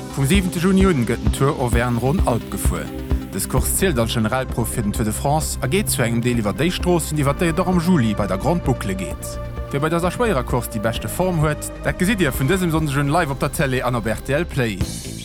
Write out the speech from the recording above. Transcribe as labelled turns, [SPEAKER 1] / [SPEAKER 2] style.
[SPEAKER 1] Vom 7. Juni gëtt den Tour Auvergne-Rhône Alp gefuer. Das Kurs zielt als Generalprof fir den Tour de France geht zu engem Deel iwwer déi Strossen, iwwer déi am Juli bei der Grand Boucle geht. Wer bei dieser schwerer Kurs die beste Form huet, dat gesiet ihr vun diesem sonschen Live op der Tele an der RTL Play.